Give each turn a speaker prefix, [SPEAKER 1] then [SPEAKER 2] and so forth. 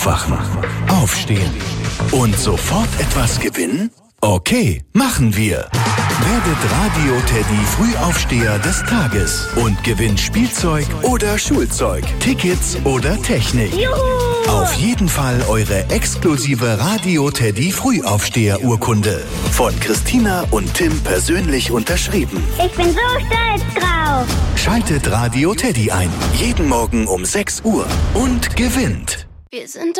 [SPEAKER 1] Wachen, aufstehen und sofort etwas gewinnen? Okay, machen wir. Werdet Radio Teddy Frühaufsteher des Tages und gewinnt Spielzeug oder Schulzeug, Tickets oder Technik.
[SPEAKER 2] Juhu!
[SPEAKER 1] Auf jeden Fall eure exklusive Radio Teddy Frühaufsteher-Urkunde. Von Christina und Tim persönlich unterschrieben.
[SPEAKER 2] Ich bin so stolz drauf.
[SPEAKER 1] Schaltet Radio Teddy ein. Jeden Morgen um 6 Uhr und gewinnt.
[SPEAKER 3] Wir sind